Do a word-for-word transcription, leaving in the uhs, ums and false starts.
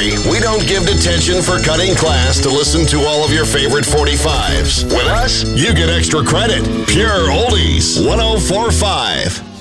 worry, we don't give detention for cutting class to listen to all of your favorite forty-fives. With us, you get extra credit. Pure Oldies, one oh four point five.